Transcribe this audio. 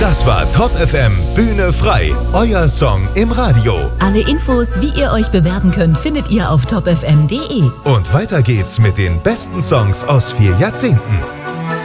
Das war Top FM Bühne frei, euer Song im Radio. Alle Infos, wie ihr euch bewerben könnt, findet ihr auf topfm.de. Und weiter geht's mit den besten Songs aus 4 Jahrzehnten.